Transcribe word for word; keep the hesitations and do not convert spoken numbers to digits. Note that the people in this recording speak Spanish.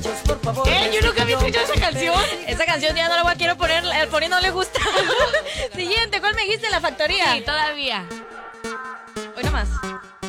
¿Qué? Yo nunca había escuchado esa canción. Esa canción ya no la voy a quiero poner, el poner no le gusta. Siguiente, ¿cuál me dijiste? La factoría. Sí, todavía. Hoy nomás.